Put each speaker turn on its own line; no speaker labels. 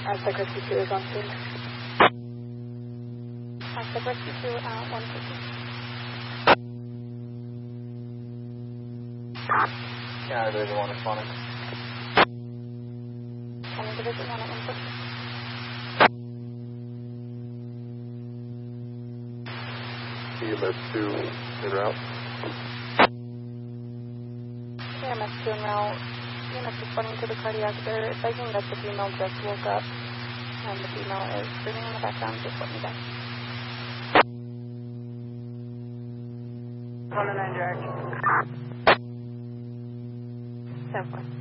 Aztec Rescue 2 is on scene. Aztec Rescue 2 at 150.
Yeah, Division 1 responding.
County Division 1 at 150.
EMS 2 en route.
EMS 2 en route. EMS responding to the cardiac. They're advising that the female just woke up, and the female is screaming in the background. Just let me know.
109 direct.
10-4.